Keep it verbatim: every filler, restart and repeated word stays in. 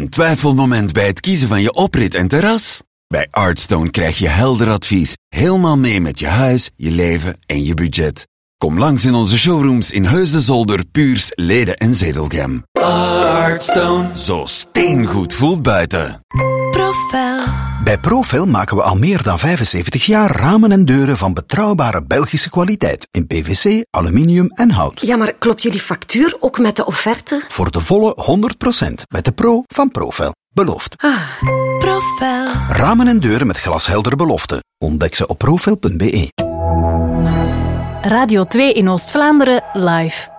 Een twijfelmoment bij het kiezen van je oprit en terras? Bij Artstone krijg je helder advies, helemaal mee met je huis, je leven en je budget. Kom langs in onze showrooms in Heusden-Zolder, Puurs, Leden en Zedelgem. Artstone, zo steengoed voelt buiten. Profel. Bij Profel maken we al meer dan vijfenzeventig jaar ramen en deuren van betrouwbare Belgische kwaliteit. In P V C, aluminium en hout. Ja, maar klopt jullie factuur ook met de offerte? Voor de volle honderd procent met de Pro van Profel. Beloofd. Ah, Profel. Ramen en deuren met glasheldere beloften. Ontdek ze op profel punt be. Radio twee in Oost-Vlaanderen live.